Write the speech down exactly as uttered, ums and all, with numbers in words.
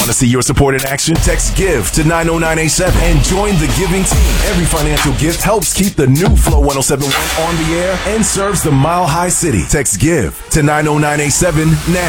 Want to see your support in action? Text GIVE to nine oh nine eight seven and join the giving team. Every financial gift helps keep the new Flow one oh seven point one on the air and serves the Mile High City. Text GIVE to nine oh nine eight seven now.